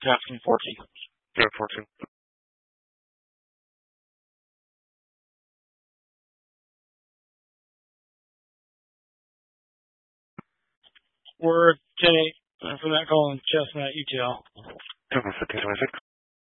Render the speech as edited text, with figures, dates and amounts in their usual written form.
Tasking 14. Yeah, 14. We're 10-8 for that call in Chestnut, UTL. Number 1526.